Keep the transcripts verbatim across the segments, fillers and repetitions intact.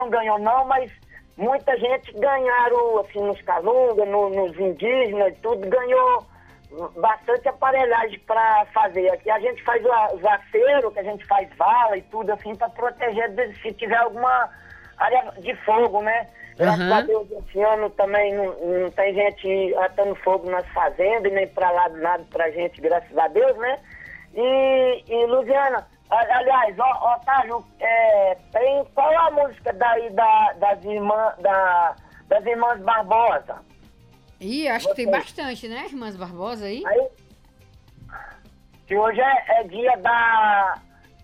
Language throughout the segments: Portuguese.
não ganhou não, mas muita gente ganharam, assim, nos Calunga, no, nos indígenas, tudo, ganhou bastante aparelhagem para fazer. Aqui a gente faz os aceros, que a gente faz vala e tudo, assim, para proteger de, se tiver alguma área de fogo, né? Graças Uhum. a Deus, esse ano também não, não tem gente atando fogo nas fazendas, nem para lá nada pra gente, graças a Deus, né? E, e Luziana, aliás, ó, Otávio, é, tem qual a música daí da, das, irmã, da, das irmãs Barbosa? Ih, acho Você. que tem bastante, né, Irmãs Barbosa aí? Aí, que hoje é, é dia da,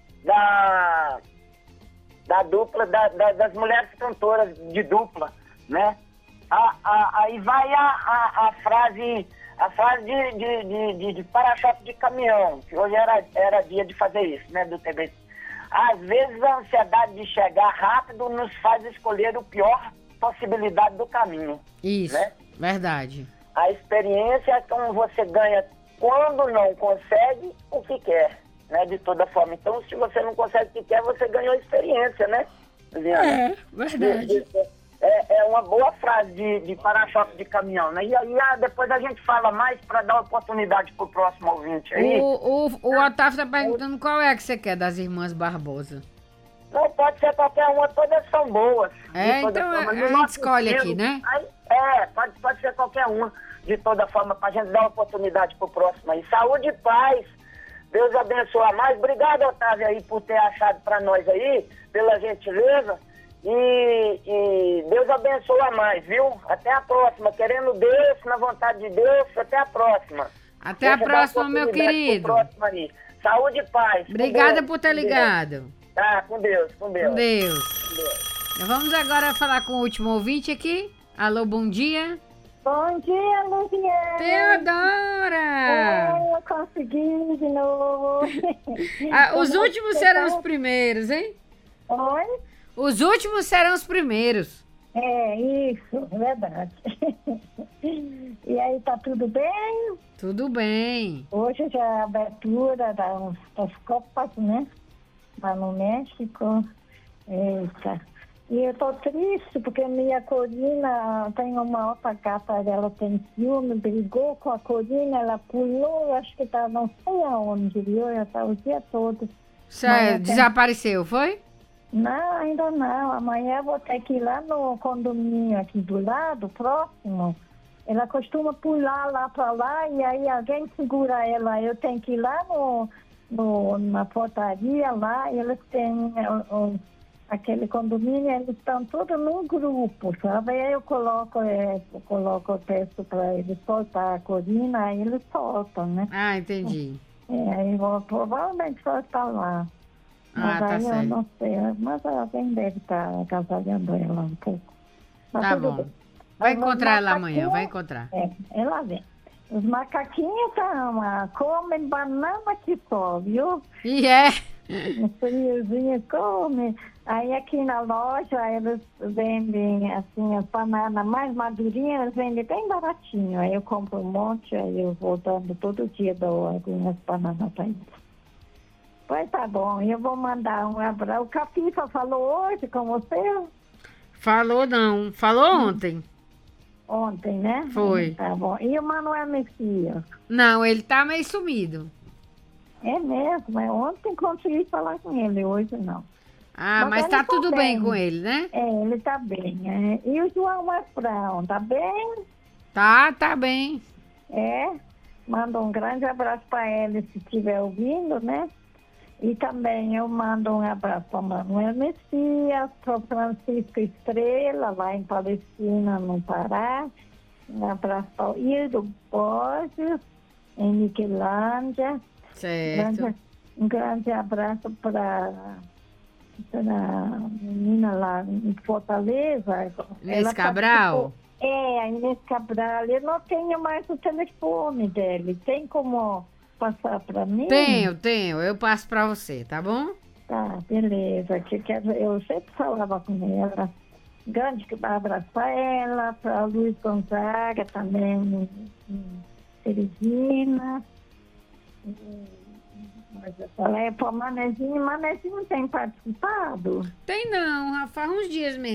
da, da dupla, da, da, das mulheres cantoras de dupla, né? A, a, aí vai a, a, a frase, a frase de, de, de, de, de para-choque de caminhão, que hoje era, era dia de fazer isso, né, do T B. Às vezes a ansiedade de chegar rápido nos faz escolher o pior possibilidade do caminho. Isso, né? Verdade. A experiência é como você ganha quando não consegue o que quer, né? De toda forma. Então, se você não consegue o que quer, você ganhou experiência, né? Liana? É, verdade. É, é uma boa frase de, de para-choque de caminhão, né? E aí ah, depois a gente fala mais para dar oportunidade pro próximo ouvinte aí. O, o, o Otávio tá perguntando qual é que você quer das Irmãs Barbosa. Não, pode ser qualquer uma, todas são boas. É, de toda então forma. a, No a gente nosso escolhe estilo, aqui, né? aí, é, pode, pode ser qualquer uma, de toda forma, pra gente dar oportunidade pro próximo aí. Saúde e paz. Deus abençoe mais. Obrigado, Otávio, aí, por ter achado pra nós aí, pela gentileza. E, e Deus abençoe mais, viu? Até a próxima. Querendo Deus, na vontade de Deus, até a próxima. Até a Deixa eu dar próxima, meu oportunidade querido. pro próximo aí. Saúde e paz. Com Obrigada Deus, por ter com Deus. ligado. Tá, com Deus, com Deus. Com Deus. Com Deus. Nós vamos agora falar com o último ouvinte aqui. Alô, bom dia. Bom dia, Luciana. Teodora! Eu consegui de novo. Ah, os Como últimos você serão tá? os primeiros, hein? Oi? Os últimos serão os primeiros. É, isso, verdade. E aí, tá tudo bem? Tudo bem. Hoje já é a abertura das, das Copas, né? Lá no México. Eita. E eu tô triste porque minha Corina, tem uma outra gata dela, tem ciúme, brigou com a Corina, ela pulou, acho que tá não sei aonde, viu? Já tá o dia todo. Sério, Mas, desapareceu, foi? Não, ainda não. Amanhã eu vou ter que ir lá no condomínio aqui do lado, próximo. Ela costuma pular lá para lá e aí alguém segura ela. Eu tenho que ir lá no, no, na portaria lá, e eles têm uh, uh, aquele condomínio, eles estão todos num grupo, sabe? Aí eu coloco, é, eu coloco o texto para eles soltar a Corina, aí eles soltam, né? Ah, entendi. É, aí vou provavelmente soltar lá. Mas Ah, tá aí eu certo. não sei, mas alguém deve estar agasalhando ela um pouco. Mas Tá tudo bom. bem. Vai Mas os encontrar ela amanhã, macaquinhos- vai encontrar. É, ela vem. Os macaquinhos estão, ah, comem banana que só, viu? E é. Um friozinho come. Aí aqui na loja eles vendem assim as bananas mais madurinhas, eles vendem bem baratinho. Aí eu compro um monte, aí eu vou dando todo dia, dou algumas bananas para eles. Pois tá bom, eu vou mandar um abraço. O Capifa falou hoje com você? Falou não. Falou ontem. Ontem, né? Foi. Tá bom. E o Manuel Messias? Não, ele tá meio sumido. É mesmo, é ontem consegui falar com ele, hoje não. Ah, Mas mas ele tá tá tudo bem bem. com ele, né? É, ele tá bem. É. E o João Marfrão, tá bem? Tá, tá bem. É. Manda um grande abraço para ele se estiver ouvindo, né? E também eu mando um abraço para Manuel Messias, para Francisco Estrela, lá em Palestina, no Pará. Um abraço para o Ildo Borges, em Niquelândia. Certo. Grande- um grande abraço para a menina lá em Fortaleza. Inês Ela Cabral? participou- É, a Inês Cabral. Eu não tenho mais o telefone dele. Tem como passar para mim? Tenho, tenho. Eu passo pra você, tá bom? Tá, beleza. Que, que eu sempre falava com ela. Grande abraço para ela, para Luiz Gonzaga também, em- em Teresina. E- Mas eu falei para o Manezinho, Manezinho tem participado? Tem não, faz uns dias mesmo.